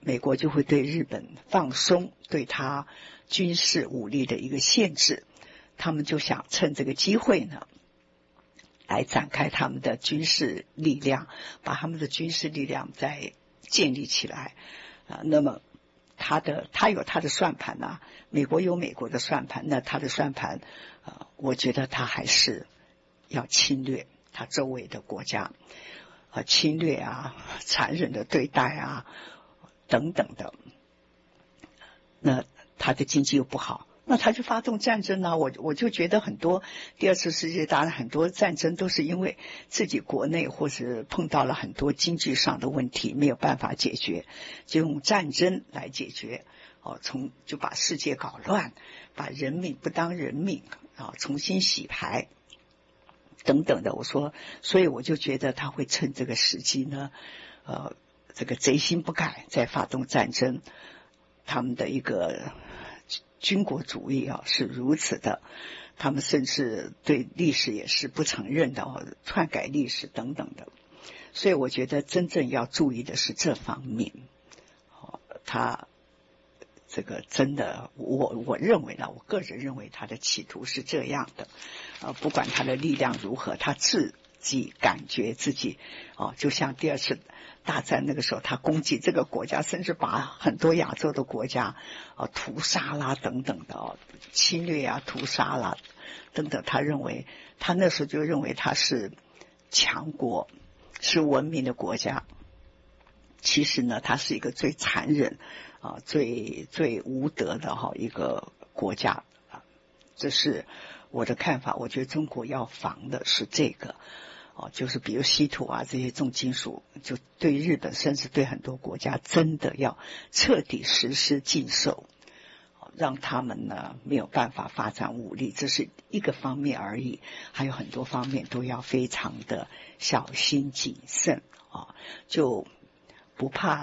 美国就会对日本放松对他军事武力的一个限制，他们就想趁这个机会呢来展开他们的军事力量，把他们的军事力量再建立起来那么他有他的算盘啊，美国有美国的算盘，那他的算盘我觉得他还是要侵略他周围的国家侵略啊，残忍的对待啊等等的，那他的经济又不好，那他就发动战争啊。我就觉得很多第二次世界大战很多战争都是因为自己国内或是碰到了很多经济上的问题没有办法解决，就用战争来解决就把世界搞乱，把人命不当人命重新洗牌等等的。我说，所以我就觉得他会趁这个时机呢这个贼心不改再发动战争。他们的一个军国主义是如此的，他们甚至对历史也是不承认的篡改历史等等的。所以我觉得真正要注意的是这方面他这个真的我认为呢，我个人认为他的企图是这样的不管他的力量如何，他自己感觉自己就像第二次大战那个时候他攻击这个国家，甚至把很多亚洲的国家屠杀啦等等的侵略啊屠杀啦等等，他那时候就认为他是强国，是文明的国家。其实呢他是一个最残忍最无德的一个国家这是我的看法。我觉得中国要防的是这个就是比如稀土啊这些重金属，就对日本甚至对很多国家真的要彻底实施禁售让他们呢没有办法发展武力，这是一个方面而已，还有很多方面都要非常的小心谨慎就不怕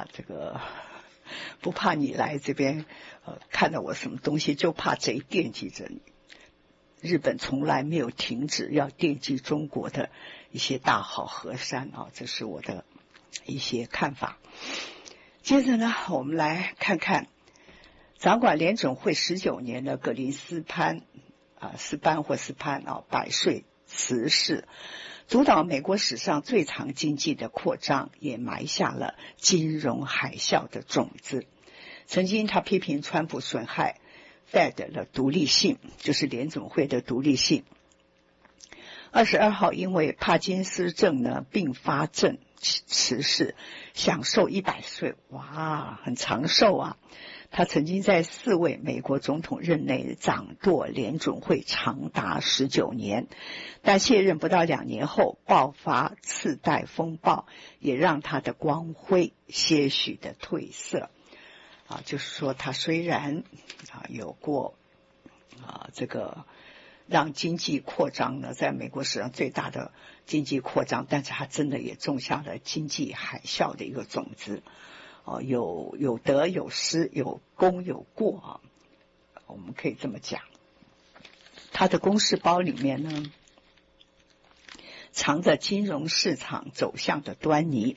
你来这边看到我什么东西，就怕贼惦记着你。日本从来没有停止要惦记中国的一些大好河山这是我的一些看法。接着呢我们来看看掌管联准会19年的格林斯潘100岁辞世，主导美国史上最长经济的扩张，也埋下了金融海啸的种子。曾经他批评川普损害 Fed 的独立性，就是联准会的独立性。22号因为帕金斯症呢并发症辞世，享寿100岁，哇，很长寿啊。他曾经在4位美国总统任内掌舵联准会长达19年，但卸任不到2年后爆发次贷风暴，也让他的光辉些许的褪色就是说他虽然有过这个让经济扩张呢，在美国史上最大的经济扩张，但是他真的也种下了经济海啸的一个种子有得有失，有功有过我们可以这么讲。他的公事包里面呢藏着金融市场走向的端倪。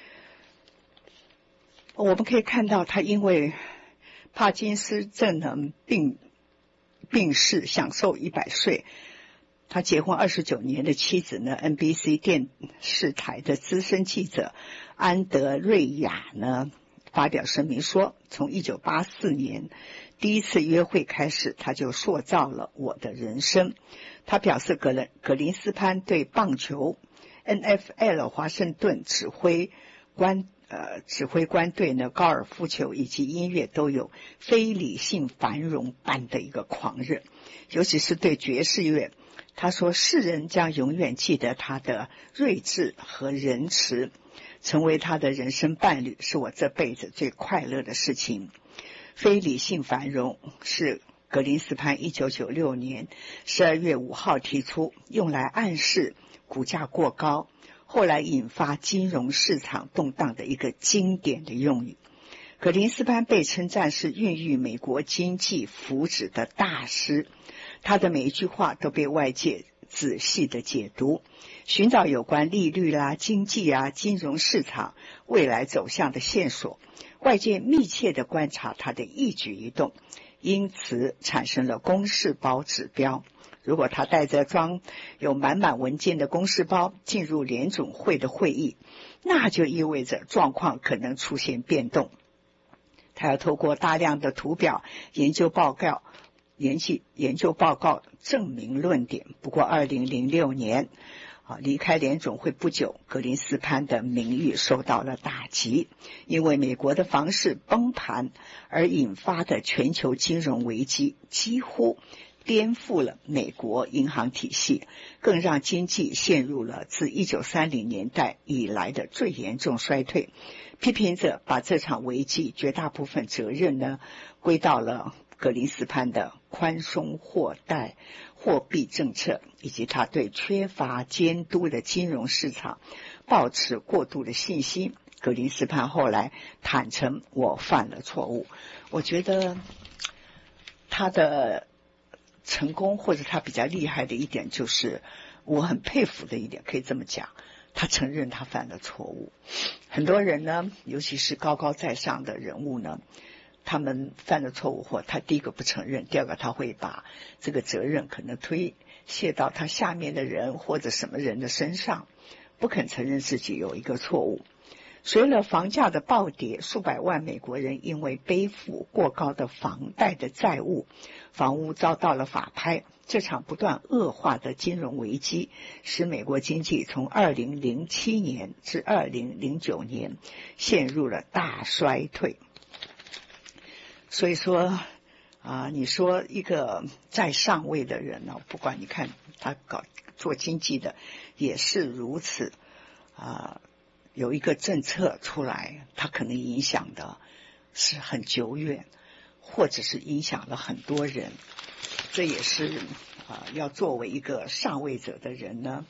我们可以看到他因为帕金斯症呢病逝，享寿100岁。他结婚29年的妻子呢 NBC 电视台的资深记者安德瑞亚呢发表声明说，从1984年第一次约会开始，他就塑造了我的人生。他表示格林斯潘对棒球 NFL 华盛顿指挥官队呢高尔夫球以及音乐都有非理性繁荣般的一个狂热，尤其是对爵士乐。他说世人将永远记得他的睿智和仁慈，成为他的人生伴侣是我这辈子最快乐的事情。非理性繁荣是格林斯潘1996年12月5号提出，用来暗示股价过高，后来引发金融市场动荡的一个经典的用语。格林斯潘被称赞是孕育美国经济福祉的大师，他的每一句话都被外界仔细的解读，寻找有关利率啦、经济啊、金融市场未来走向的线索。 外界密切地观察他的一举一动，因此产生了公事包指标。如果他带着装有满满文件的公事包进入联准会的会议，那就意味着状况可能出现变动。他要透过大量的图表、研究报告证明论点。不过2006年离开联准会不久，格林斯潘的名誉受到了打击，因为美国的房市崩盘而引发的全球金融危机几乎颠覆了美国银行体系，更让经济陷入了自1930年代以来的最严重衰退。批评者把这场危机绝大部分责任呢归到了格林斯潘的宽松货币政策，以及他对缺乏监督的金融市场抱持过度的信心。格林斯潘后来坦诚，我犯了错误。我觉得他的成功，或者他比较厉害的一点，就是我很佩服的一点，可以这么讲，他承认他犯了错误。很多人呢，尤其是高高在上的人物呢，他们犯了错误或他第一个不承认，第二个他会把这个责任可能推卸到他下面的人或者什么人的身上，不肯承认自己有一个错误。随着房价的暴跌，数百万美国人因为背负过高的房贷的债务，房屋遭到了法拍。这场不断恶化的金融危机使美国经济从2007年至2009年陷入了大衰退。所以说你说一个在上位的人呢，不管你看他做经济的也是如此有一个政策出来，它可能影响的是很久远，或者是影响了很多人。这也是要作为一个上位者的人呢，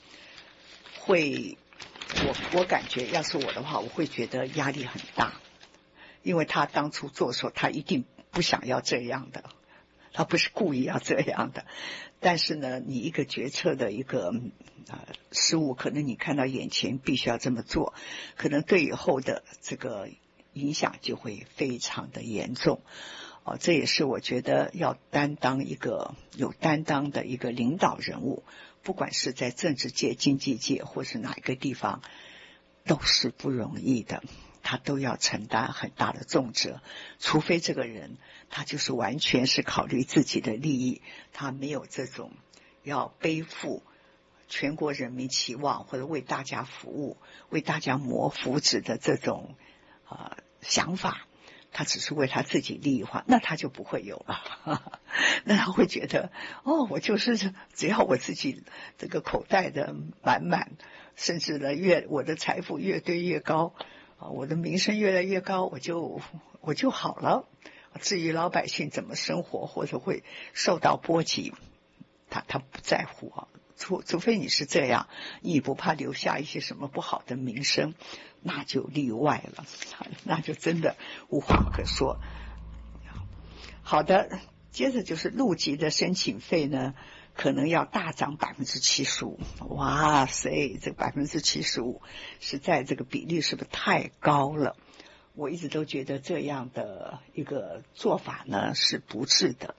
我感觉要是我的话，我会觉得压力很大，因为他当初做的时候，他一定不想要这样的，他不是故意要这样的。但是呢，你一个决策的一个失误，可能你看到眼前必须要这么做，可能对以后的这个影响就会非常的严重。这也是我觉得要担当一个有担当的一个领导人物，不管是在政治界、经济界或是哪一个地方，都是不容易的，他都要承担很大的重责。除非这个人他就是完全是考虑自己的利益，他没有这种要背负全国人民期望或者为大家服务、为大家谋福祉的这种想法，他只是为他自己利益化，那他就不会有了。那他会觉得我就是只要我自己这个口袋的满满，甚至呢我的财富越堆越高，我的名声越来越高，我就好了。至于老百姓怎么生活或者会受到波及，他不在乎除非你是这样，你不怕留下一些什么不好的名声，那就例外了，那就真的无话可说。好的，接着就是入籍的申请费呢，可能要大涨75%。哇塞，这75%实在这个比例是不是太高了？我一直都觉得这样的一个做法呢是不智的。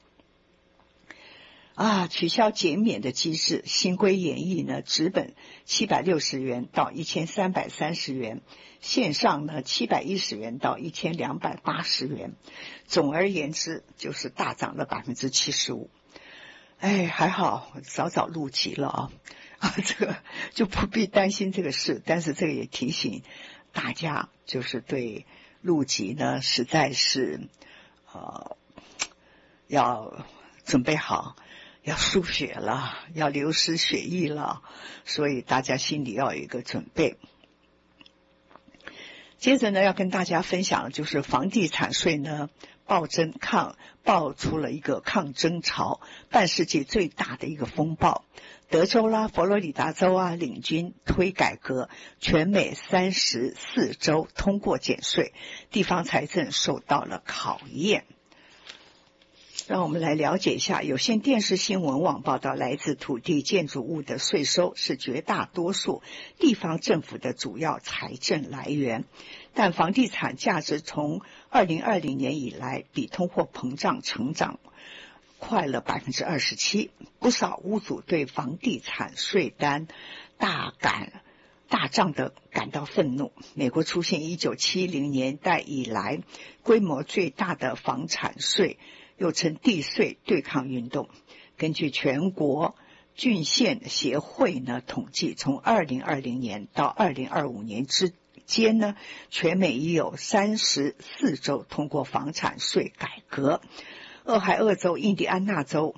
取消减免的机制，新规演绎呢，纸本760元到1330元，线上呢710元到1280元。总而言之，就是大涨了75%。还好早早入籍了这个就不必担心这个事。但是这个也提醒大家，就是对入籍呢，实在是要准备好。要输血了，要流失血液了，所以大家心里要有一个准备。接着呢，要跟大家分享的就是房地产税呢爆出了一个抗争潮，半世纪最大的一个风暴。德州啦、佛罗里达州领军推改革，全美34州通过减税，地方财政受到了考验。让我们来了解一下，有线电视新闻网报道，来自土地建筑物的税收是绝大多数地方政府的主要财政来源，但房地产价值从 2020年以来比通货膨胀成长快了27%，不少屋主对房地产税单大涨的感到愤怒。美国出现1970年代以来规模最大的房产税，又称地税对抗运动。根据全国郡县协会呢统计，从2020年到2025年之间呢，全美已有34州通过房产税改革。俄亥俄州、印第安纳州、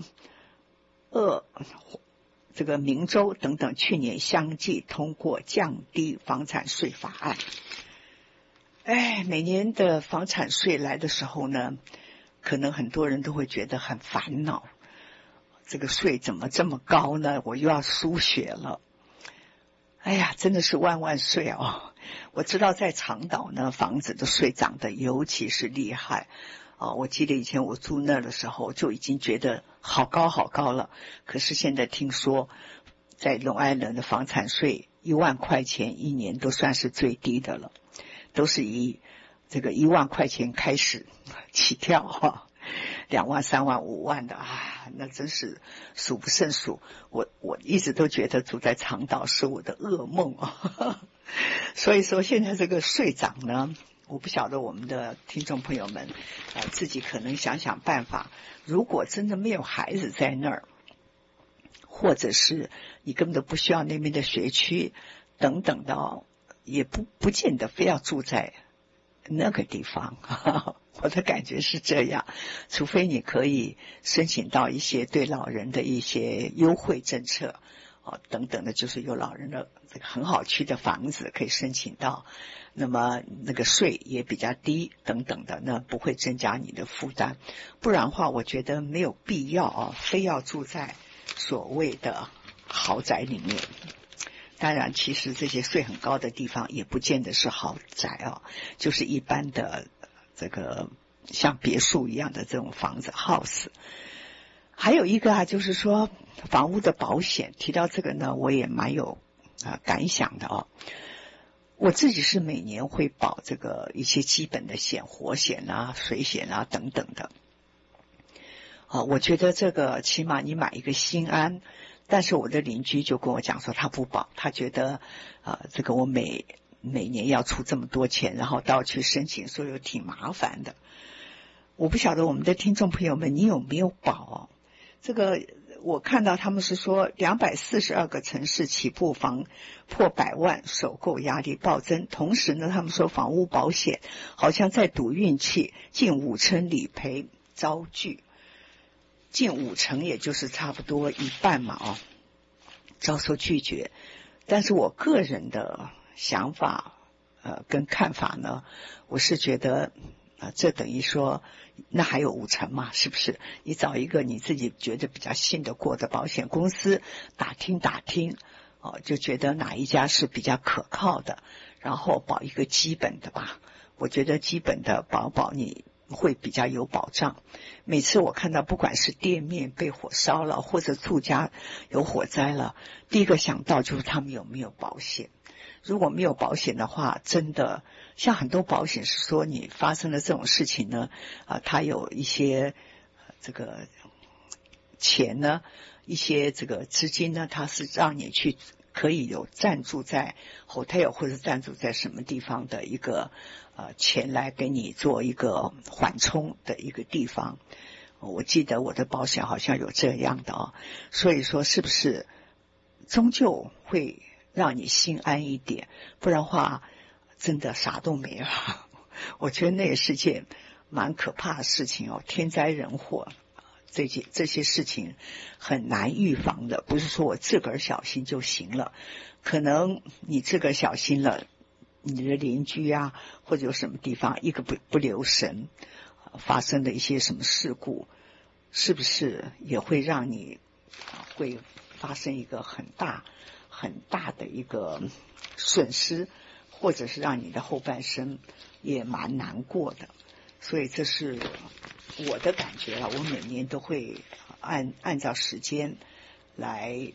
明州等等去年相继通过降低房产税法案。每年的房产税来的时候呢，可能很多人都会觉得很烦恼，这个税怎么这么高呢？我又要输血了。真的是万万岁哦！我知道在长岛呢，房子的税涨得尤其是厉害。我记得以前我住那儿的时候就已经觉得好高好高了，可是现在听说在Long Island的房产税1万块钱一年都算是最低的了，都是以这个1万块钱开始起跳2万、3万、5万的那真是数不胜数。我一直都觉得住在长岛是我的噩梦所以说现在这个税涨呢，我不晓得我们的听众朋友们自己可能想想办法。如果真的没有孩子在那儿，或者是你根本都不需要那边的学区等等的也不见得非要住在那个地方我的感觉是这样，除非你可以申请到一些对老人的一些优惠政策等等的，就是有老人的这个很好区的房子可以申请到，那么那个税也比较低等等的，那不会增加你的负担。不然的话我觉得没有必要非要住在所谓的豪宅里面。当然其实这些税很高的地方也不见得是豪宅就是一般的这个像别墅一样的这种房子 house。 还有一个就是说房屋的保险，提到这个呢我也蛮有感想的我自己是每年会保这个一些基本的险，火险水险等等的我觉得这个起码你买一个心安。但是我的邻居就跟我讲说他不保，他觉得这个我每年要出这么多钱，然后到去申请，所以又挺麻烦的。我不晓得我们的听众朋友们你有没有保这个我看到他们是说242个城市起步房破100万，首购压力暴增。同时呢他们说房屋保险好像在赌运气，近5成理赔遭拒，近5成也就是差不多一半嘛遭受拒绝。但是我个人的想法跟看法呢，我是觉得这等于说那还有5成嘛，是不是？你找一个你自己觉得比较信得过的保险公司打听就觉得哪一家是比较可靠的，然后保一个基本的吧。我觉得基本的保你会比较有保障。每次我看到不管是店面被火烧了或者住家有火灾了，第一个想到就是他们有没有保险。如果没有保险的话，真的像很多保险是说你发生了这种事情呢它有一些这个钱呢，一些这个资金呢，它是让你去可以有赞助在 hotel 或者赞助在什么地方的一个钱来给你做一个缓冲的一个地方。我记得我的保险好像有这样的所以说是不是终究会让你心安一点，不然的话真的啥都没了。我觉得那也是件蛮可怕的事情天灾人祸这些事情很难预防的，不是说我自个儿小心就行了。可能你自个儿小心了，你的邻居或者有什么地方一个不留神发生的一些什么事故，是不是也会让你会发生一个很大的一个损失，或者是让你的后半生也蛮难过的。所以这是我的感觉我每年都会按照时间来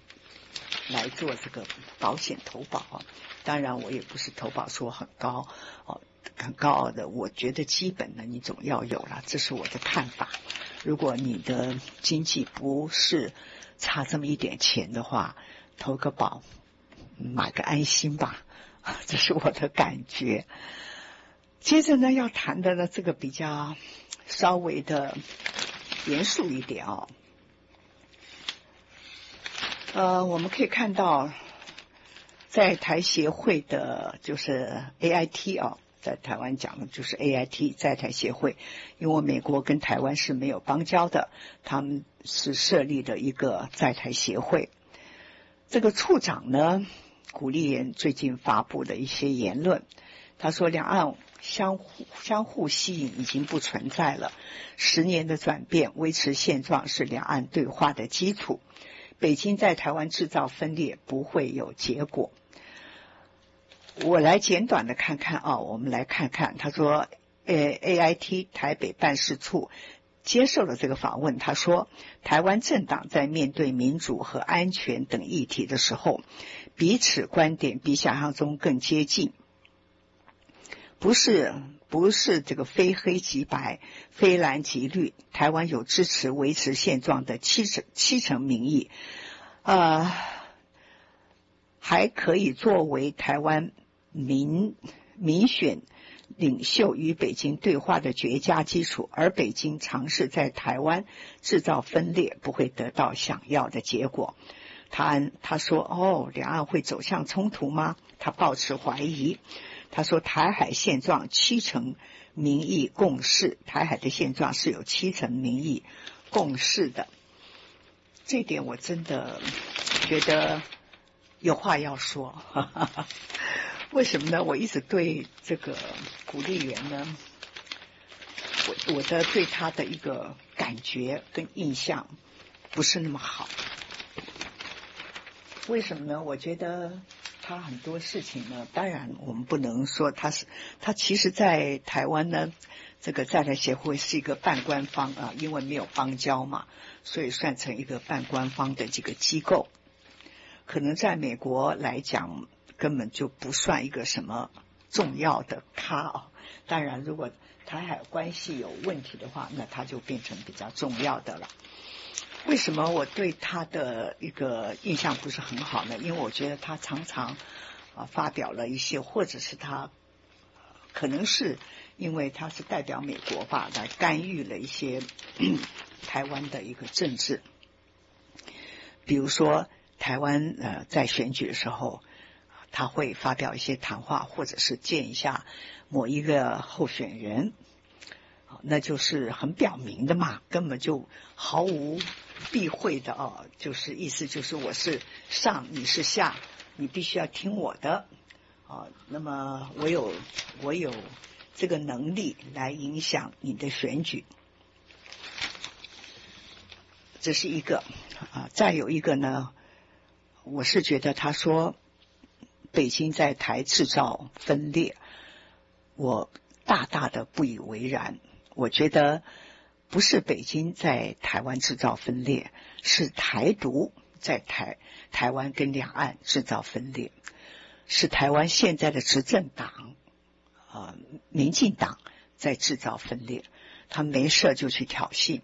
做这个保险投保当然我也不是投保说很高很高傲的，我觉得基本的你总要有了，这是我的看法。如果你的经济不是差这么一点钱的话，投个保，买个安心吧，这是我的感觉。接着呢，要谈的呢，这个比较稍微的严肃一点哦。我们可以看到，在台协会的，就是 AIT 哦，在台湾讲的就是 AIT 在台协会，因为美国跟台湾是没有邦交的，他们是设立的一个在台协会。这个处长呢，古立言最近发布的一些言论，他说两岸相互吸引已经不存在了，10年的转变，维持现状是两岸对话的基础。北京在台湾制造分裂不会有结果。我来简短的看看啊，我们来看看，他说AIT 台北办事处接受了这个访问，他说台湾政党在面对民主和安全等议题的时候，彼此观点比想象中更接近，不是这个非黑即白，非蓝即绿。台湾有支持维持现状的七成民意，还可以作为台湾民选领袖与北京对话的绝佳基础，而北京尝试在台湾制造分裂，不会得到想要的结果。他说两岸会走向冲突吗？他抱持怀疑。他说台海现状70%民意共识，台海的现状是有70%民意共识的。这点我真的觉得有话要说。为什么呢？我一直对这个古立言呢，我的对他的一个感觉跟印象不是那么好。为什么呢？我觉得他很多事情呢，当然我们不能说他其实在台湾呢，这个在台协会是一个半官方啊，因为没有邦交嘛，所以算成一个半官方的这个机构。可能在美国来讲，根本就不算一个什么重要的咖啊。当然，如果台海关系有问题的话，那他就变成比较重要的了。为什么我对他的一个印象不是很好呢？因为我觉得他常常发表了一些，或者是他可能是因为他是代表美国吧，来干预了一些台湾的一个政治。比如说台湾在选举的时候，他会发表一些谈话，或者是见一下某一个候选人，那就是很表明的嘛，根本就毫无避讳的哦，就是意思就是我是上，你是下，你必须要听我的啊。那么我有这个能力来影响你的选举，这是一个啊。再有一个呢，我是觉得他说北京在台制造分裂，我大大的不以为然。我觉得不是北京在台湾制造分裂，是台独在台湾跟两岸制造分裂，是台湾现在的执政党民进党在制造分裂，他没事就去挑衅，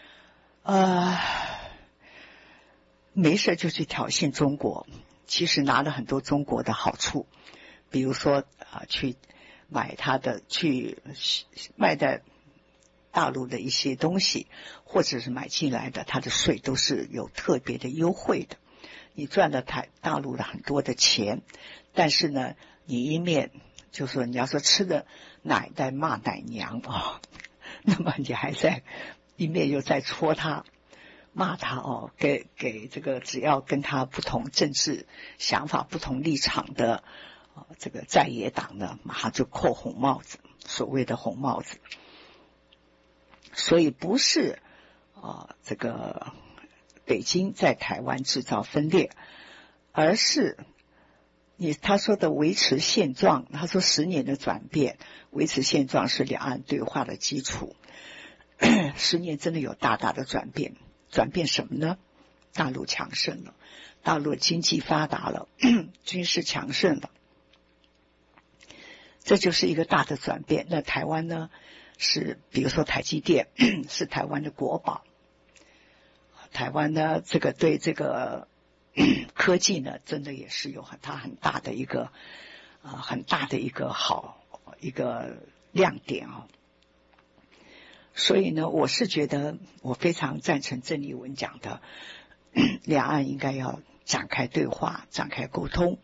没事就去挑衅中国，其实拿了很多中国的好处，比如说去买去卖的大陆的一些东西，或者是买进来的，它的税都是有特别的优惠的。你赚了大陆的很多的钱，但是呢，你一面就说你要说吃的奶在骂奶娘那么你还在一面又在戳他骂他给这个只要跟他不同政治想法、不同立场的这个在野党呢，马上就扣红帽子，所谓的红帽子。所以不是这个北京在台湾制造分裂，而是他说的维持现状。他说10年的转变，维持现状是两岸对话的基础。10年真的有大大的转变，转变什么呢？大陆强盛了，大陆经济发达了，军事强盛了。 这就是一个大的转变。那台湾呢，是比如说台积电是台湾的国宝，台湾呢这个对这个科技呢，真的也是有它很大的一个很大的一个一个亮点啊。所以呢，我是觉得我非常赞成郑丽文讲的，两岸应该要展开对话，展开沟通。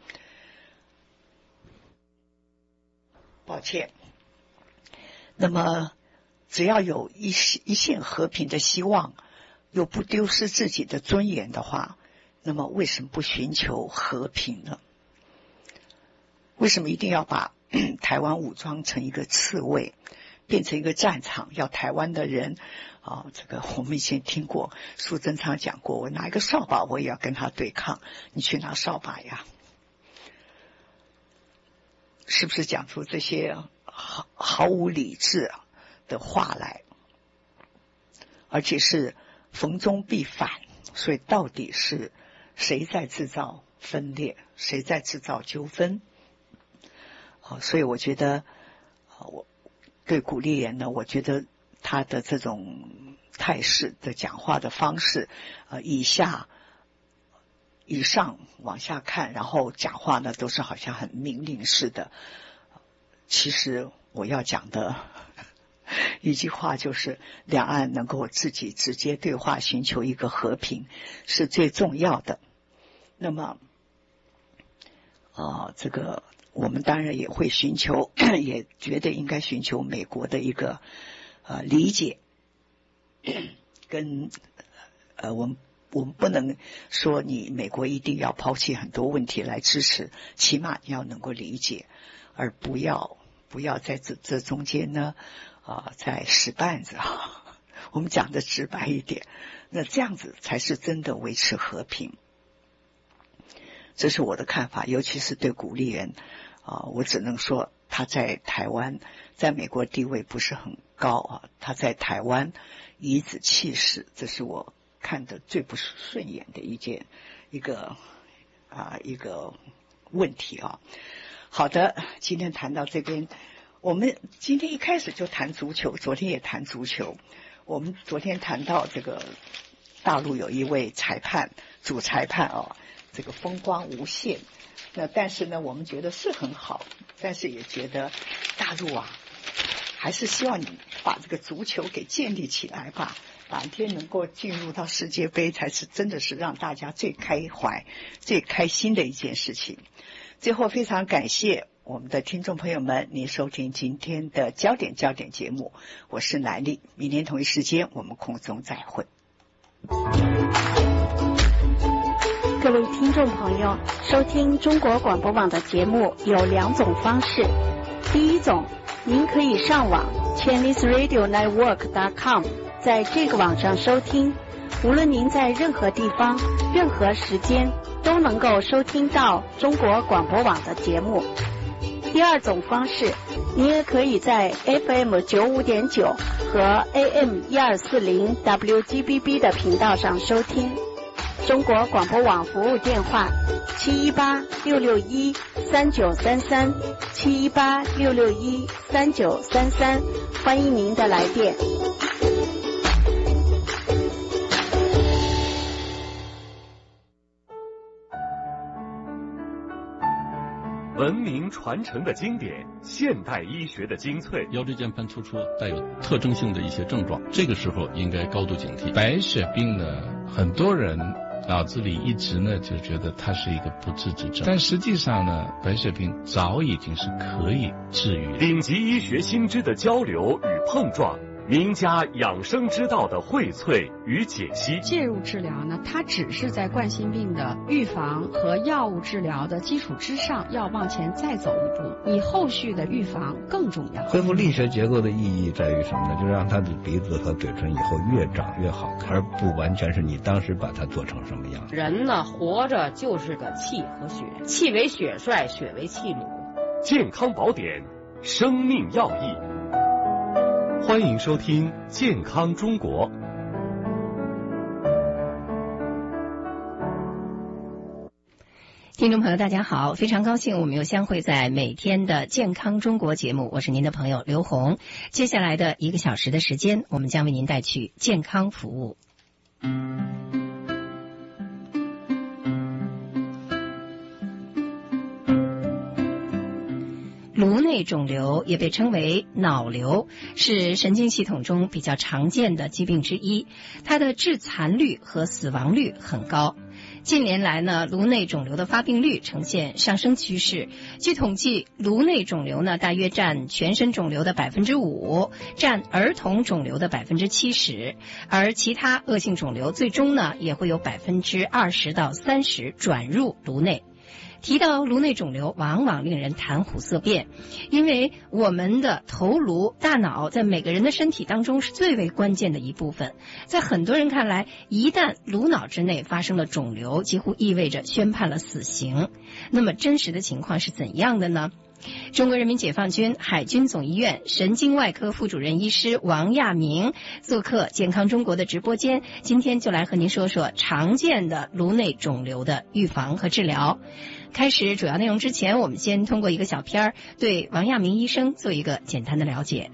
抱歉，那么只要有一线和平的希望，又不丢失自己的尊严的话，那么为什么不寻求和平呢？为什么一定要把台湾武装成一个刺猬，变成一个战场，要台湾的人这个我们以前听过苏贞昌讲过，我拿一个扫把我也要跟他对抗，你去拿扫把呀，是不是讲出这些毫无理智的话来？而且是逢中必反，所以到底是谁在制造分裂，谁在制造纠纷？所以我觉得我对古立言呢，我觉得他的这种态势的讲话的方式，以上往下看，然后讲话呢都是好像很命令式的。其实我要讲的一句话就是，两岸能够自己直接对话，寻求一个和平是最重要的。那么这个我们当然也会寻求，也觉得应该寻求美国的一个理解，跟我们不能说你美国一定要抛弃很多问题来支持，起码你要能够理解，而不要在这中间呢在使绊子我们讲的直白一点，那这样子才是真的维持和平。这是我的看法，尤其是对古立言我只能说他在台湾在美国地位不是很高他在台湾颐指气使，这是我看的最不顺眼的一个问题好的，今天谈到这边，我们今天一开始就谈足球，昨天也谈足球。我们昨天谈到这个大陆有一位主裁判这个风光无限。那但是呢，我们觉得是很好，但是也觉得大陆还是希望你把这个足球给建立起来吧，哪一天能够进入到世界杯，才是真的是让大家最开怀、最开心的一件事情。最后非常感谢我们的听众朋友们，您收听今天的焦点节目，我是南丽，明天同一时间我们空中再会。 各位听众朋友，收听中国广播网的节目有两种方式。第一种，您可以上网 ChineseRadioNetwork.com， 在这个网上收听，无论您在任何地方、任何时间都能够收听到中国广播网的节目。第二种方式，您也可以在 FM95.9 和 AM1240 WGBB 的频道上收听。中国广播网服务电话718-661-3933 718-661-3933，欢迎您的来电。 文明传承的经典，现代医学的精粹。 腰椎间盘突出带有特征性的一些症状，这个时候应该高度警惕。白血病呢，很多人脑子里一直呢就觉得它是一个不治之症，但实际上呢，白血病早已经是可以治愈的。 顶级医学新知的交流与碰撞，名家养生之道的荟萃与解析。 介入治疗呢，它只是在冠心病的预防和药物治疗的基础之上，要往前再走一步，你后续的预防更重要。 恢复力学结构的意义在于什么呢？就是让他的鼻子和嘴唇以后越长越好看，而不完全是你当时把它做成什么样。 人呢，活着就是个气和血，气为血帅，血为气鲁。 健康宝典，生命要义。欢迎收听健康中国。 听众朋友大家好，非常高兴我们又相会在每天的健康中国节目，我是您的朋友刘红。接下来的1个小时的时间，我们将为您带去健康服务。颅内肿瘤也被称为脑瘤，是神经系统中比较常见的疾病之一，它的致残率和死亡率很高。近年来呢，颅内肿瘤的发病率呈现上升趋势。据统计，颅内肿瘤呢大约占全身肿瘤的 5%， 占儿童肿瘤的 70%， 而其他恶性肿瘤最终呢也会有 20%到30%转入颅内。提到颅内肿瘤，往往令人谈虎色变，因为我们的头颅、大脑在每个人的身体当中是最为关键的一部分。在很多人看来，一旦颅脑之内发生了肿瘤，几乎意味着宣判了死刑。那么真实的情况是怎样的呢？中国人民解放军海军总医院神经外科副主任医师王亚明做客健康中国的直播间，今天就来和您说说常见的颅内肿瘤的预防和治疗。开始主要内容之前，我们先通过一个小片儿对王亚明医生做一个简单的了解。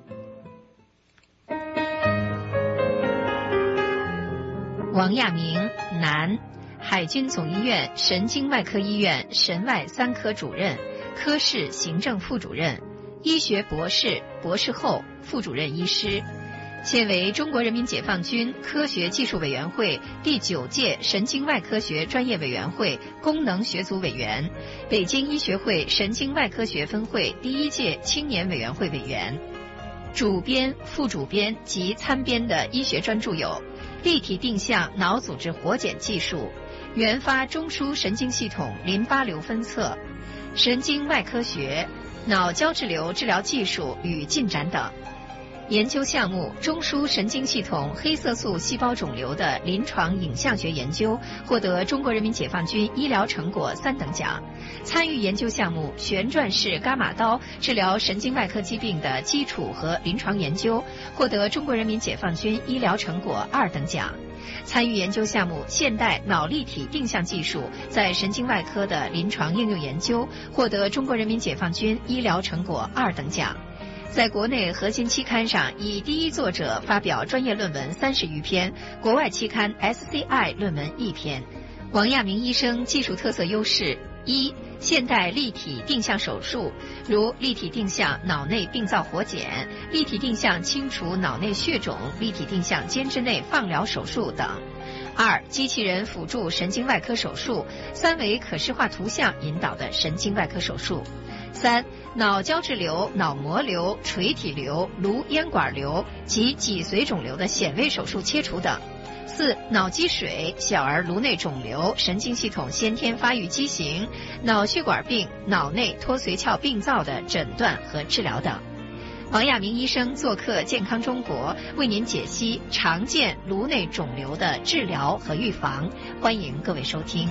王亚明，男，海军总医院神经外科医院神外3科主任，科室行政副主任，医学博士、博士后、副主任医师，现为中国人民解放军科学技术委员会第9届神经外科学专业委员会功能学组委员，北京医学会神经外科学分会第1届青年委员会委员，主编、副主编及参编的医学专著有立体定向脑组织活检技术、原发中枢神经系统淋巴瘤分测、神经外科学、脑胶质瘤治疗技术与进展等。研究项目：中枢神经系统黑色素细胞肿瘤的临床影像学研究，获得中国人民解放军医疗成果3等奖。参与研究项目：旋转式伽马刀治疗神经外科疾病的基础和临床研究，获得中国人民解放军医疗成果2等奖。参与研究项目：现代脑立体定向技术在神经外科的临床应用研究，获得中国人民解放军医疗成果2等奖。在国内核心期刊上以第一作者发表专业论文30余篇，国外期刊 SCI 论文1篇。王亚明医生技术特色优势：一、现代立体定向手术，如立体定向脑内病灶活检、立体定向清除脑内血肿、立体定向间质内放疗手术等。二、机器人辅助神经外科手术，3维可视化图像引导的神经外科手术。3、脑胶质瘤、脑膜瘤、垂体瘤、颅咽管瘤及脊髓肿瘤的显微手术切除等。4、脑积水、小儿颅内肿瘤、神经系统先天发育畸形、脑血管病、脑内脱髓鞘病灶的诊断和治疗等。王亚明医生做客健康中国，为您解析常见颅内肿瘤的治疗和预防，欢迎各位收听。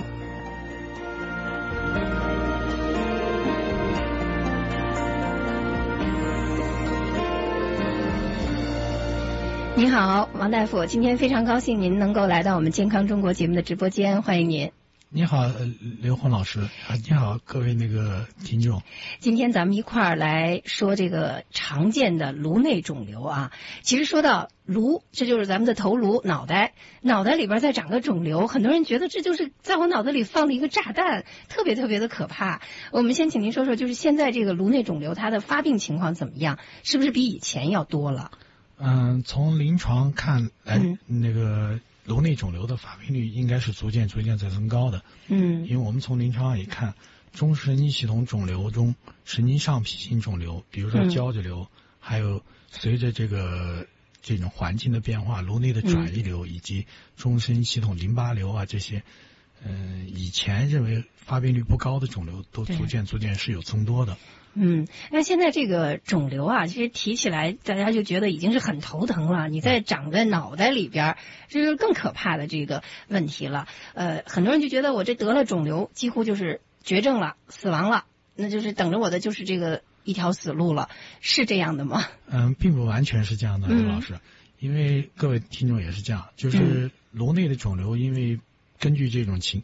你好，王大夫，今天非常高兴您能够来到我们健康中国节目的直播间，欢迎您。 你好，刘红老师。你好，各位听众。 今天咱们一块儿来说这个常见的颅内肿瘤啊。其实说到颅，这就是咱们的头颅、脑袋里边再长个肿瘤，很多人觉得这就是在我脑子里放了一个炸弹，特别特别的可怕。我们先请您说说，就是现在这个颅内肿瘤它的发病情况怎么样？是不是比以前要多了？ 从临床看来，颅内肿瘤的发病率应该是逐渐在增高的。因为我们从临床上也看，中枢神经系统肿瘤中，神经上皮型肿瘤，比如说胶质瘤，还有随着这种环境的变化，颅内的转移瘤以及中枢神经系统淋巴瘤啊这些，以前认为发病率不高的肿瘤，都逐渐是有增多的。 那现在这个肿瘤啊，其实提起来大家就觉得已经是很头疼了，你再长在脑袋里边，这就是更可怕的这个问题了。很多人就觉得我这得了肿瘤，几乎就是绝症了，死亡了，那就是等着我的就是这个一条死路了，是这样的吗？ 并不完全是这样的，刘老师，因为各位听众也是这样，就是颅内的肿瘤，因为根据这种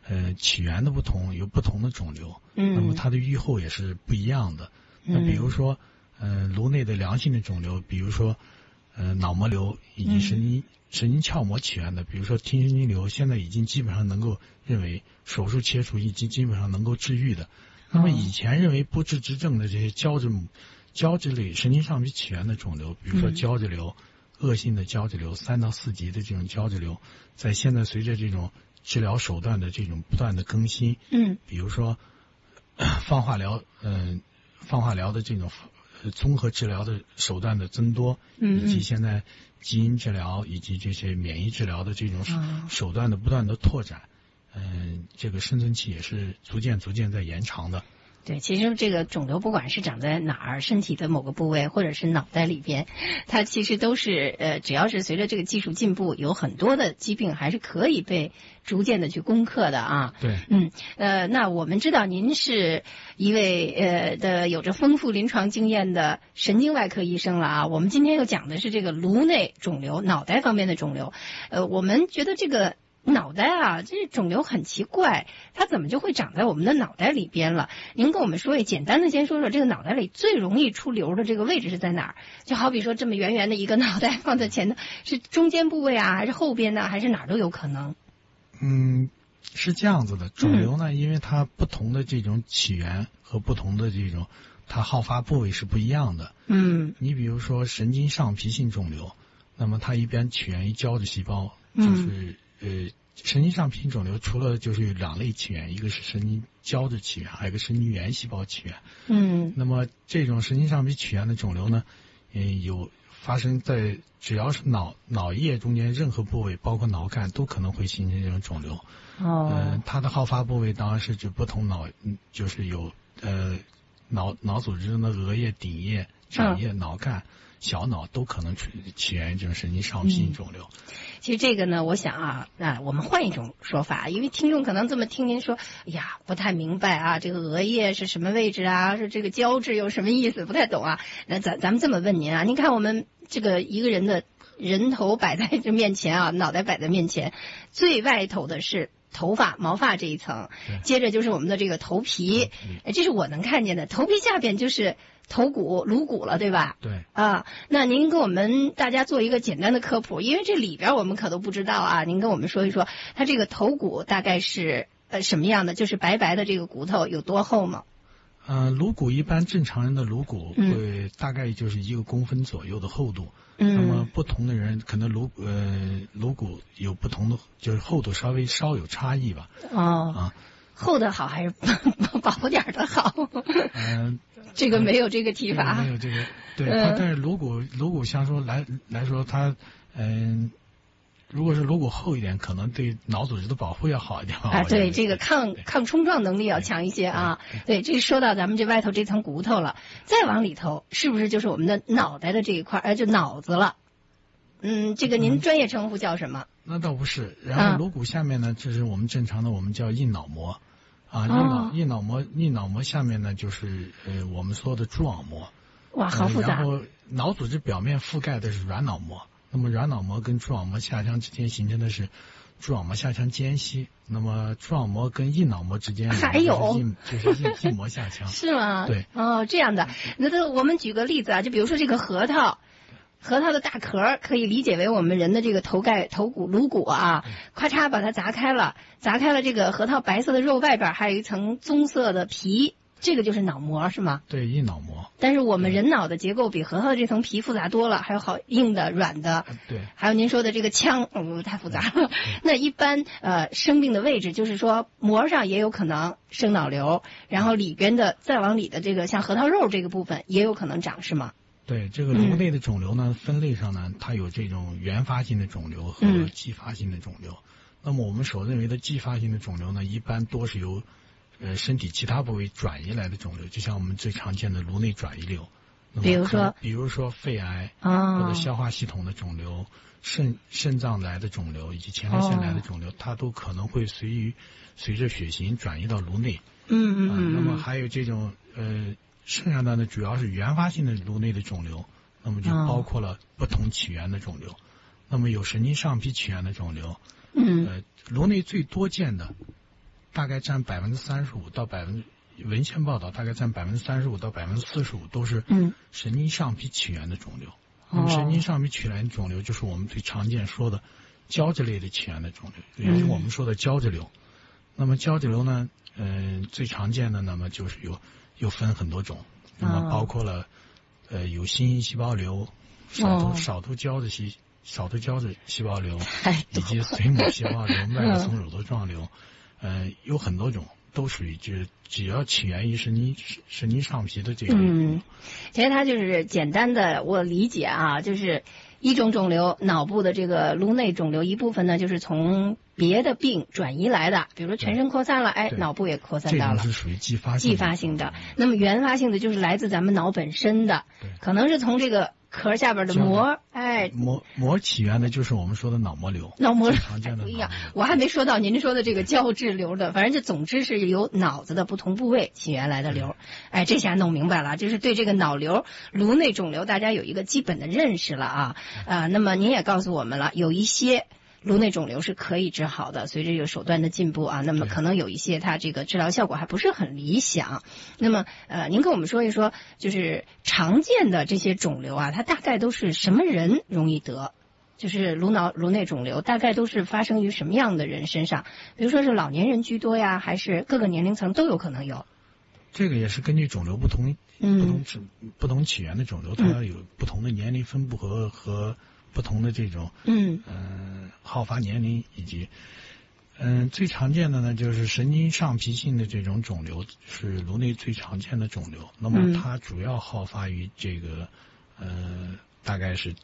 起源的不同，有不同的肿瘤，那么它的预后也是不一样的。那比如说，颅内的良性的肿瘤，比如说，脑膜瘤以及神经鞘膜起源的，比如说听神经瘤，现在已经基本上能够认为手术切除已经基本上能够治愈的。那么以前认为不治之症的这些胶质类神经上皮起源的肿瘤，比如说胶质瘤、恶性的胶质瘤3到4级的这种胶质瘤，在现在随着这种治疗手段的这种不断的更新，比如说放化疗的这种综合治疗的手段的增多，以及现在基因治疗以及这些免疫治疗的这种手段的不断的拓展，这个生存期也是逐渐在延长的。 对，其实这个肿瘤不管是长在哪儿，身体的某个部位或者是脑袋里边，它其实都是只要是随着这个技术进步，有很多的疾病还是可以被逐渐的去攻克的啊。 对， 那我们知道您是一位有着丰富临床经验的神经外科医生了啊。我们今天又讲的是这个颅内肿瘤、脑袋方面的肿瘤。我们觉得这个脑袋啊，这肿瘤很奇怪，它怎么就会长在我们的脑袋里边了？您跟我们说，简单的先说说这个脑袋里最容易出瘤的这个位置是在哪儿？就好比说这么圆圆的一个脑袋放在前头，是中间部位啊，还是后边呢，还是哪儿都有可能？ 是这样子的，肿瘤呢，因为它不同的这种起源和不同的这种它好发部位是不一样的。你比如说神经上皮性肿瘤，那么它一般起源于胶质细胞，就是神经上皮性肿瘤除了就是有2类起源，一个是神经胶质起源，还有一个神经元细胞起源。那么这种神经上皮起源的肿瘤呢，有发生在只要是脑叶中间任何部位，包括脑干都可能会形成这种肿瘤。它的好发部位当然是指不同就是有脑组织中的额叶、顶叶、长叶、脑干、小脑都可能起源于这种神经上皮性肿瘤。 其实这个呢，我想我们换一种说法，因为听众可能这么听您说，哎呀，不太明白啊，这个额叶是什么位置啊？是这个胶质有什么意思？不太懂啊。那咱们这么问您啊，您看我们这个一个人的人头摆在这面前啊，脑袋摆在面前，最外头的是头发、毛发这一层，接着就是我们的这个头皮，这是我能看见的。头皮下边就是头骨、颅骨了，对吧？ 对。 那您跟我们大家做一个简单的科普，因为这里边我们可都不知道啊。您跟我们说一说，它这个头骨大概是什么样的？就是白白的这个骨头有多厚吗？ 颅骨一般正常人的颅骨会大概就是1公分左右的厚度。那么不同的人可能颅骨有不同的，就是厚度稍有差异吧。 厚的好还是薄点的好？这个没有这个提法。 没有这个，对。但是颅骨像说来说，它如果是颅骨厚一点，可能对脑组织的保护要好一点。 对，这个抗冲撞能力要强一些啊。对，这说到咱们这外头这层骨头了，再往里头是不是就是我们的脑袋的这一块，就脑子了？这个您专业称呼叫什么？ 那倒不是。然后颅骨下面呢，这是我们正常的我们叫硬脑膜。硬脑膜下面呢，就是我们说的蛛网膜。 哇，好复杂。 然后脑组织表面覆盖的是软脑膜，那么软脑膜跟蛛网膜下腔之间形成的是蛛网膜下腔间隙，那么蛛网膜跟硬脑膜之间还有就是硬膜下腔。 是吗？ 对。 这样的。那我们举个例子啊，就比如说这个核桃的大壳可以理解为我们人的这个头骨、颅骨啊，咔嚓把它砸开了这个核桃白色的肉外边还有一层棕色的皮，这个就是脑膜是吗？ 对，硬脑膜。 但是我们人脑的结构比核桃的这层皮复杂多了，还有好硬的、软的。 对。还有您说的这个腔，太复杂了。那一般生病的位置就是说膜上也有可能生脑瘤，然后里边的再往里的这个像核桃肉这个部分也有可能长是吗？ 对，这个颅内的肿瘤呢，分类上呢，它有这种原发性的肿瘤和继发性的肿瘤。那么我们所认为的继发性的肿瘤呢，一般多是由身体其他部位转移来的肿瘤，就像我们最常见的颅内转移瘤。比如说肺癌或者消化系统的肿瘤、肾脏来的肿瘤以及前列腺来的肿瘤，它都可能会随着血型转移到颅内。那么还有这种剩下的呢，主要是原发性的颅内的肿瘤，那么就包括了不同起源的肿瘤。那么有神经上皮起源的肿瘤，颅内最多见的大概占35%到文献报道大概占35%到45%都是神经上皮起源的肿瘤。那么神经上皮起源肿瘤就是我们最常见说的胶质类的起源的肿瘤，也就是我们说的胶质瘤。那么胶质瘤呢，最常见的那么就是又分很多种，那么包括了有心因细胞瘤、少头胶质细胞瘤，以及髓母细胞瘤、麦克松乳头状瘤，有很多种。都属于只要起源于神经上皮的这个。 其实它就是简单的，我理解啊，就是一种肿瘤，脑部的这个颅内肿瘤，一部分呢就是从别的病转移来的，比如说全身扩散了，脑部也扩散到了， 这种是属于继发性的。 那么原发性的就是来自咱们脑本身的，可能是从这个壳下边的膜， 膜起源的就是我们说的脑膜瘤，常见的不一样。我还没说到您说的这个胶质瘤的，反正就总之是由脑子的不同部位起源来的瘤。这下弄明白了，就是对这个脑瘤、颅内肿瘤大家有一个基本的认识了啊。那么您也告诉我们了，有一些颅内肿瘤是可以治好的，随着这个手段的进步啊，那么可能有一些它这个治疗效果还不是很理想。那么您跟我们说一说，就是常见的这些肿瘤啊，它大概都是什么人容易得？就是颅内肿瘤大概都是发生于什么样的人身上？比如说是老年人居多呀，还是各个年龄层都有可能有？ 这个也是根据肿瘤不同起源的肿瘤，它有不同的年龄分布和不同的这种好发年龄，以及最常见的呢就是神经上皮性的这种肿瘤是颅内最常见的肿瘤。那么它主要好发于这个大概是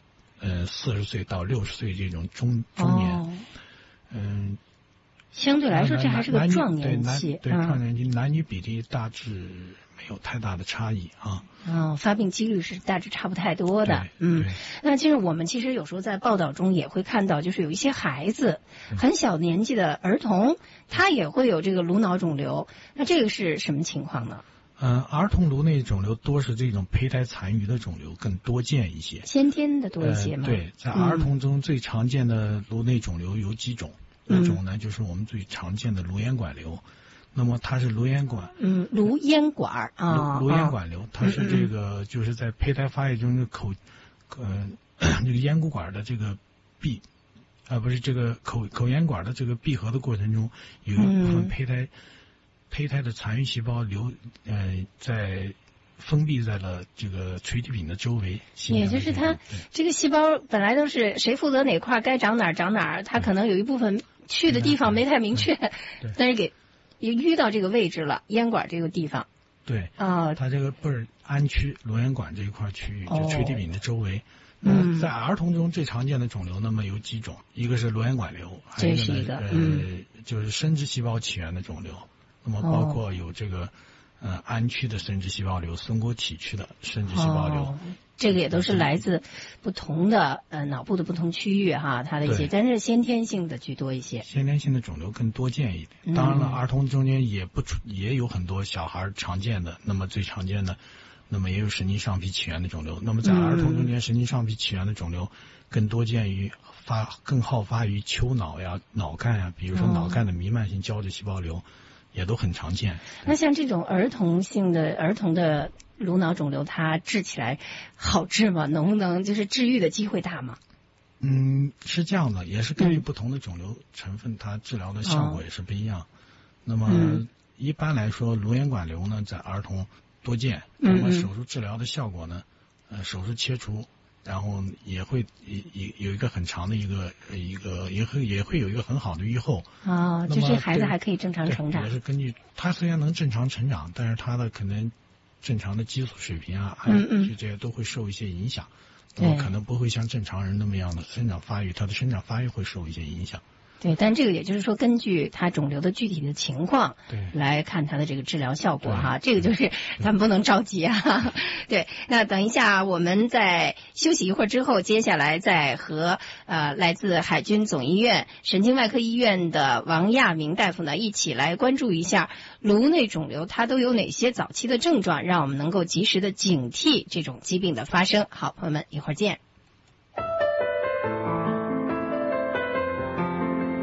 40岁到60岁这种中年。 相对来说这还是个壮年期， 对壮年期，男女比例大致没有太大的差异啊。 发病几率是大致差不太多的。那其实我们有时候在报道中也会看到，就是有一些孩子很小年纪的儿童，他也会有这个颅脑肿瘤。那这个是什么情况呢？ 儿童颅内肿瘤多是这种胚胎残余的肿瘤更多见一些， 先天的多一些吗？ 对，在儿童中最常见的颅内肿瘤有几种。一种呢就是我们最常见的颅咽管瘤，那么它是颅咽管颅咽管颅咽管瘤，它是这个就是在胚胎发育中的这个咽鼓管的这个不是这个口咽管的这个闭合的过程中，有一部分胚胎的残余细胞在封闭在了这个垂体柄的周围， 也就是它这个细胞本来都是谁负责哪块该长哪儿，它可能有一部分去的地方没太明确，但是给淤到这个位置了，咽管这个地方。 对它这个安区颅咽管这一块区域，就垂体柄的周围。在儿童中最常见的肿瘤那么有几种，一个是颅咽管瘤，还有一个就是生殖细胞起源的肿瘤。那么包括有这个安区的生殖细胞瘤、松果体区的生殖细胞瘤， 这个也都是来自不同的脑部的不同区域哈，它的一些，但是先天性的居多一些。 先天性的肿瘤更多见一点，当然了，儿童中间也有很多小孩常见的，那么最常见的，那么也有神经上皮起源的肿瘤。那么在儿童中间，神经上皮起源的肿瘤更多见于更好发于丘脑呀、脑干呀，比如说脑干的弥漫性胶质细胞瘤。也都很常见。 那像这种儿童的颅脑肿瘤，它治起来好治吗？能不能就是治愈的机会大吗？ 是这样的，也是根据不同的肿瘤成分，它治疗的效果也是不一样。那么一般来说，颅咽管瘤呢，在儿童多见，那么手术治疗的效果呢，手术切除。然后也会有一个很长的也会有一个很好的预后就是孩子还可以正常成长。 也是根据他虽然能正常成长，但是他的可能正常的激素水平啊，这些都会受一些影响，那么可能不会像正常人那么样的生长发育，他的生长发育会受一些影响。 对，但这个也就是说，根据它肿瘤的具体的情况来看它的这个治疗效果哈，这个就是咱们不能着急啊。对，那等一下我们在休息一会儿之后，接下来再和来自海军总医院神经外科医院的王亚明大夫呢一起来关注一下颅内肿瘤它都有哪些早期的症状，让我们能够及时的警惕这种疾病的发生。好，朋友们，一会儿见。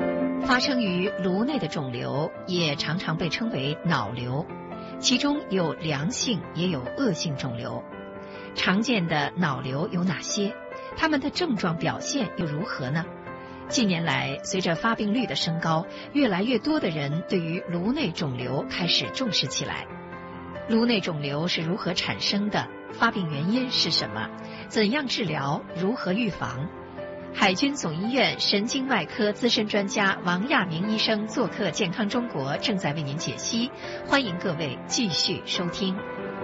发生于颅内的肿瘤也常常被称为脑瘤，其中有良性也有恶性肿瘤。常见的脑瘤有哪些？它们的症状表现又如何呢？近年来，随着发病率的升高，越来越多的人对于颅内肿瘤开始重视起来。颅内肿瘤是如何产生的？发病原因是什么？怎样治疗？如何预防？海军总医院神经外科资深专家王亚明医生做客《健康中国》，正在为您解析，欢迎各位继续收听。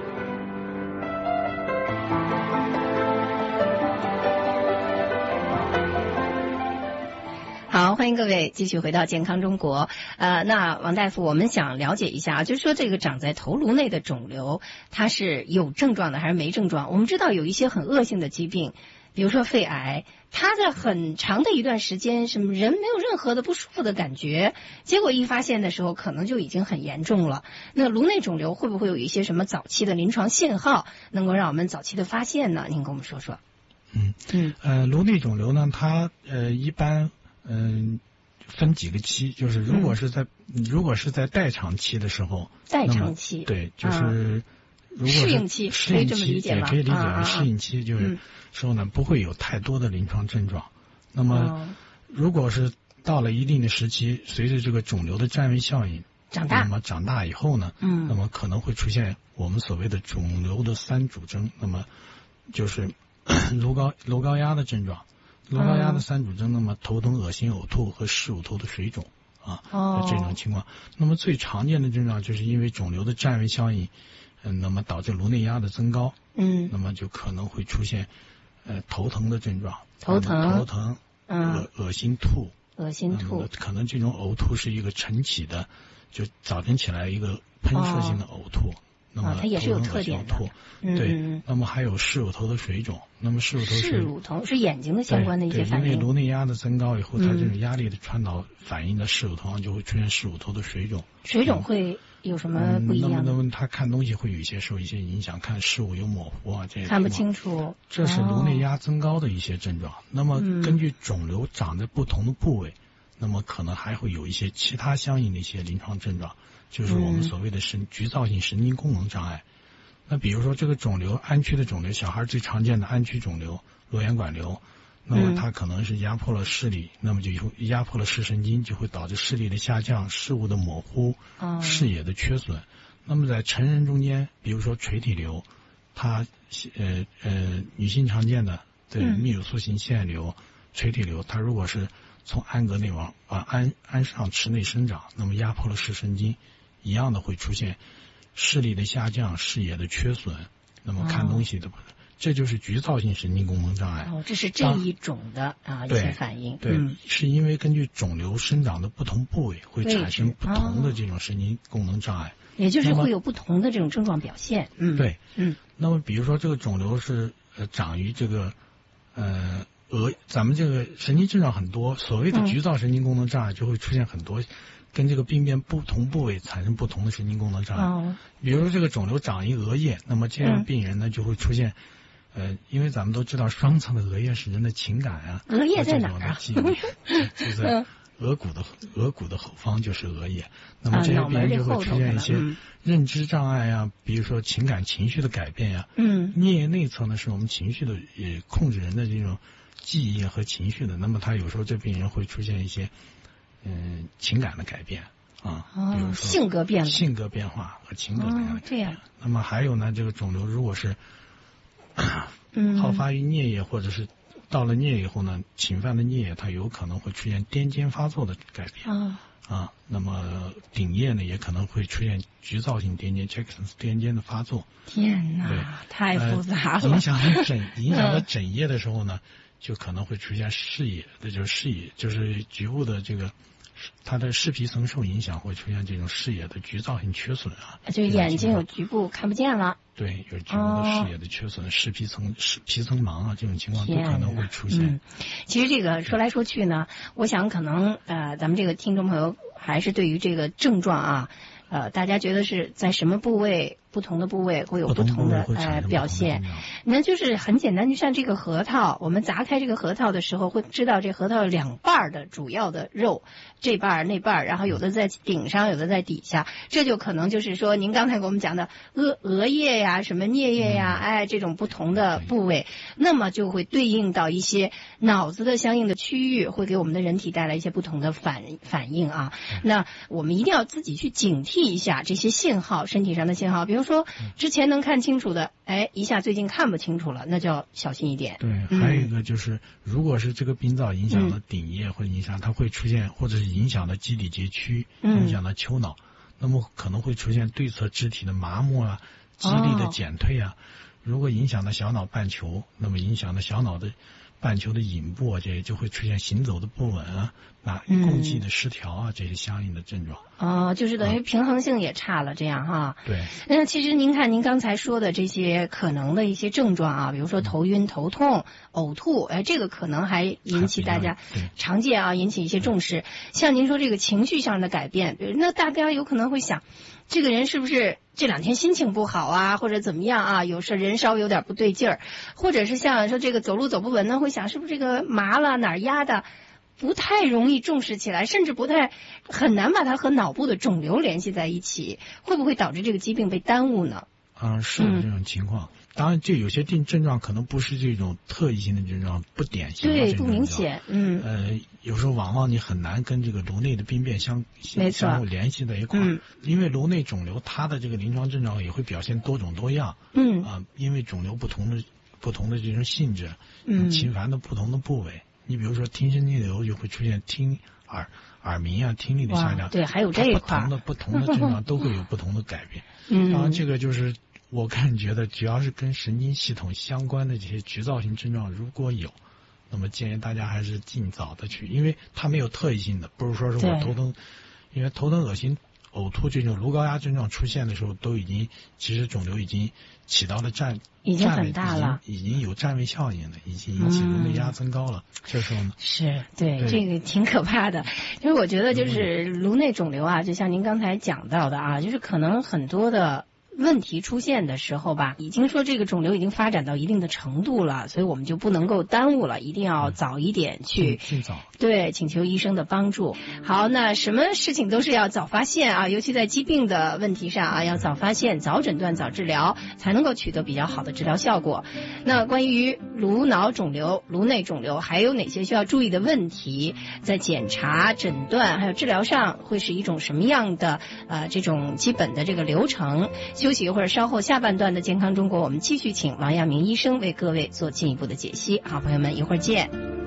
好，欢迎各位继续回到健康中国。那王大夫，我们想了解一下，就是说这个长在头颅内的肿瘤，它是有症状的还是没症状？我们知道有一些很恶性的疾病，比如说肺癌，它在很长的一段时间，什么人没有任何的不舒服的感觉，结果一发现的时候，可能就已经很严重了。那颅内肿瘤会不会有一些什么早期的临床信号，能够让我们早期的发现呢？您跟我们说说。 颅内肿瘤呢，它一般分几个期，就是如果是在代偿期的时候， 代偿期对，就是如果适应期，可以这么理解吗？ 可以理解为适应期，就是说呢不会有太多的临床症状。那么如果是到了一定的时期，随着这个肿瘤的占位效应长大，那么长大以后呢，那么可能会出现我们所谓的肿瘤的三主征，那么就是颅高压的症状。颅高压的三主征，那么头疼、恶心、呕吐和视乳头的水肿这种情况。那么最常见的症状就是因为肿瘤的占位效应，那么导致颅内压的增高，那么就可能会出现头疼的症状，头疼，恶心吐，可能这种呕吐是一个晨起的，就早晨起来一个喷射性的呕吐。那么它也是有特点的， 对。那么还有视乳头的水肿，那么视乳头是眼睛的相关的一些反应。 因为颅内压的增高以后，它这种压力的传导反映在视乳头上，就会出现视乳头的水肿。 水肿会有什么不一样？ 那么他看东西会受一些影响，看视物有模糊啊，这些看不清楚。 这是颅内压增高的一些症状。那么根据肿瘤长在不同的部位，那么可能还会有一些其他相应的一些临床症状。就是我们所谓的局灶性神经功能障碍。那比如说这个肿瘤，鞍区的肿瘤，小孩最常见的鞍区肿瘤、螺旋管瘤，那么它可能是压迫了视力，那么就压迫了视神经，就会导致视力的下降、视物的模糊、视野的缺损。那么在成人中间，比如说垂体瘤，它女性常见的对泌乳素型腺瘤、垂体瘤，它如果是从鞍膈内往鞍上齿内生长，那么压迫了视神经，一样的会出现视力的下降、视野的缺损，那么看东西的这就是局灶性神经功能障碍。 这是这一种的一些反应。 对，是因为根据肿瘤生长的不同部位，会产生不同的这种神经功能障碍。 也就是会有不同的这种症状表现。 对。那么比如说这个肿瘤是长于这个咱们这个神经症状很多，所谓的局灶神经功能障碍就会出现很多跟这个病变不同部位产生不同的神经功能障碍。比如说这个肿瘤长于额叶，那么这样病人呢就会出现因为咱们都知道双层的额叶是人的情感啊， 额叶在哪儿啊？ 就在额骨的后方就是额叶。那么这些病人就会出现一些认知障碍啊，比如说情绪的改变呀。颞叶内侧呢是我们情绪的控制人的这种记忆和情绪的，那么他有时候这病人会出现一些情感的改变比如说性格变化和情感的改变。 这样。 那么还有呢，这个肿瘤如果是好发于颞叶，或者是到了颞叶以后呢，侵犯的颞叶它有可能会出现癫痫发作的改变。那么顶叶呢也可能会出现局灶性癫痫 Jackson's 癫痫的发作。 天哪，太复杂了。 影响了枕叶的时候呢，就可能会出现视野就是局部的这个它的视皮层受影响，会出现这种视野的局灶性缺损就眼睛有局部看不见了。 对，有局部的视野的缺损，视皮层盲这种情况都可能会出现。 其实这个说来说去呢，我想可能咱们这个听众朋友还是对于这个症状大家觉得是在什么部位不同的部位会有不同的表现。那就是很简单，就像这个核桃，我们砸开这个核桃的时候，会知道这核桃有两半的主要的肉，这半那半，然后有的在顶上，有的在底下，这就可能就是说您刚才给我们讲的额叶呀、什么颞叶呀，这种不同的部位，那么就会对应到一些脑子的相应的区域，会给我们的人体带来一些不同的反应啊。那我们一定要自己去警惕一下这些信号，身体上的信号，比如说之前能看清楚的，一下最近看不清楚了，那就要小心一点。 对，还有一个就是，如果是这个病灶影响了顶叶或者影响，它会出现，或者是影响了基底节区，影响了丘脑，那么可能会出现对侧肢体的麻木啊、肌力的减退啊。如果影响了小脑半球，那么影响了小脑的半球的隐部啊，这些就会出现行走的不稳啊、共济的失调啊，这些相应的症状。 就是等于平衡性也差了，这样哈。 对。 那其实您看，您刚才说的这些可能的一些症状啊，比如说头晕、头痛、呕吐，这个可能还引起大家常见啊，引起一些重视。像您说这个情绪上的改变，那大家有可能会想，这个人是不是这两天心情不好啊，或者怎么样啊？有时人稍微有点不对劲儿，或者是像说这个走路走不稳呢，会想是不是这个麻了哪儿压的，不太容易重视起来，甚至很难把它和脑部的肿瘤联系在一起，会不会导致这个疾病被耽误呢？ 是有这种情况。当然，就有些症状可能不是这种特异性的症状，不典型的症状， 对，不明显。 有时候往往你很难跟这个颅内的病变相互联系在一块儿。因为颅内肿瘤它的这个临床症状也会表现多种多样。因为肿瘤不同的这种性质，侵犯的不同的部位。你比如说听声逆流就会出现耳鸣啊、听力的下降。 对，还有这一块。 不同的症状都会有不同的改变。当然，这个就是我个人觉得，只要是跟神经系统相关的这些局灶性症状，如果有，那么建议大家还是尽早的去，因为它没有特异性的，不是说是我头疼，因为头疼、恶心、呕吐这种颅高压症状出现的时候，其实肿瘤已经起到了已经很大了， 已经有占位效应了，已经引起颅内压增高了。这时候呢， 是对这个挺可怕的。因为我觉得就是颅内肿瘤啊，就像您刚才讲到的啊，就是可能很多的问题出现的时候吧，已经说这个肿瘤已经发展到一定的程度了，所以我们就不能够耽误了，一定要早一点去对请求医生的帮助。好，那什么事情都是要早发现啊，尤其在疾病的问题上啊，要早发现、早诊断、早治疗，才能够取得比较好的治疗效果。那关于颅脑肿瘤、颅内肿瘤还有哪些需要注意的问题，在检查、诊断还有治疗上会是一种什么样的这种基本的这个流程？休息一会儿，稍后下半段的健康中国，我们继续请王亚明医生为各位做进一步的解析。好，朋友们，一会儿见。